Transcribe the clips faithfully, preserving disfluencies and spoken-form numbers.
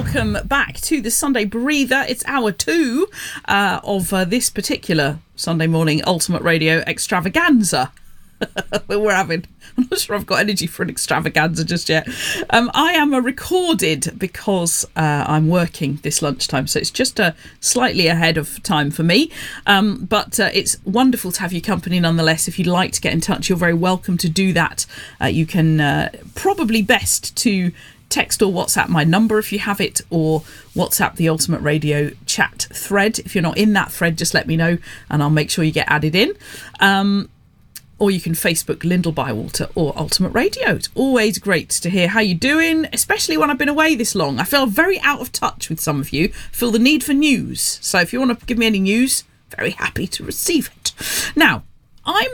welcome back to the Sunday Breather. It's hour two uh, of uh, this particular Sunday morning Ultimate Radio extravaganza that we're having. I'm not sure I've got energy for an extravaganza just yet. Um, I am a recorded because uh, I'm working this lunchtime, so it's just uh, slightly ahead of time for me. Um, but uh, it's wonderful to have your company nonetheless. If you'd like to get in touch, you're very welcome to do that. Uh, you can uh, probably best to text or WhatsApp my number if you have it, or WhatsApp the Ultimate Radio chat thread. If you're not in that thread, just let me know and I'll make sure you get added in. Um, or you can Facebook Lyndall Bywater or Ultimate Radio. It's always great to hear how you're doing, especially when I've been away this long. I feel very out of touch with some of you. Feel the need for news. So if you want to give me any news, very happy to receive it. Now, I'm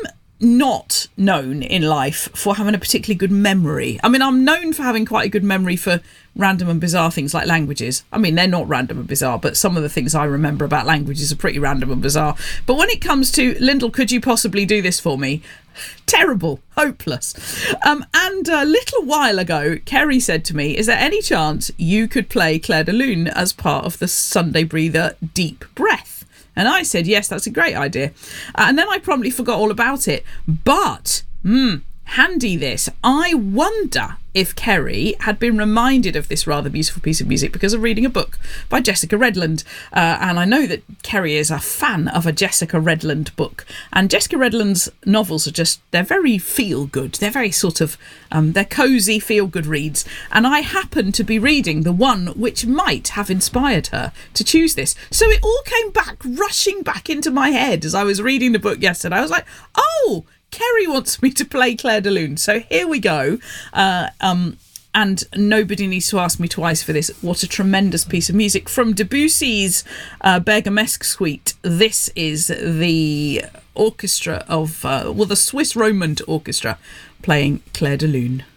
not known in life for having a particularly good memory. I mean, I'm known for having quite a good memory for random and bizarre things like languages. I mean, they're not random and bizarre, but some of the things I remember about languages are pretty random and bizarre. But when it comes to, Lyndall, could you possibly do this for me? Terrible, hopeless. Um, and a little while ago, Kerry said to me, is there any chance you could play Clair de Lune as part of the Sunday Breather Deep Breath? And I said, yes, that's a great idea. Uh, and then I promptly forgot all about it. But, hmm, handy this. I wonder if Kerry had been reminded of this rather beautiful piece of music because of reading a book by Jessica Redland. Uh, and I know that Kerry is a fan of a Jessica Redland book. And Jessica Redland's novels are just, they're very feel-good. They're very sort of, um, they're cosy, feel-good reads. And I happen to be reading the one which might have inspired her to choose this. So it all came back, rushing back into my head as I was reading the book yesterday. I was like, oh, Kerry wants me to play Clair de Lune, so here we go. Uh, um, and nobody needs to ask me twice for this. What a tremendous piece of music from Debussy's uh, Bergamesque Suite. This is the orchestra of, uh, well, the Swiss Romand Orchestra playing Clair de Lune.